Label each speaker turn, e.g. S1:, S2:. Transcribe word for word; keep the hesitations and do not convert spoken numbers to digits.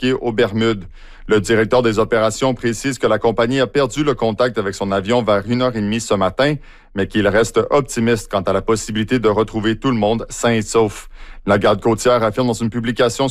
S1: débarquer aux Bermudes. Le directeur des opérations précise que la compagnie a perdu le contact avec son avion vers une heure trente ce matin, mais qu'il reste optimiste quant à la possibilité de retrouver tout le monde sain et sauf. La garde côtière affirme dans une publication